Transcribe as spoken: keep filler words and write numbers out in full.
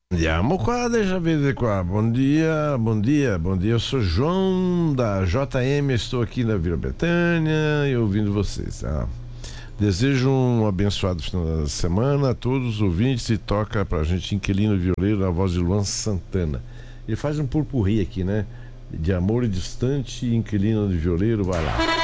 Andiamo qua, deixa eu ver qua. Bom dia, bom dia, bom dia. Eu sou João da J M, estou aqui na Vila Betânia e ouvindo vocês. Tá? Desejo um abençoado final de semana a todos os ouvintes e toca pra gente Inquilino Violeiro na voz de Luan Santana. Ele faz um purpurri aqui, né? De amor e distante, Inquilino de Violeiro, vai lá.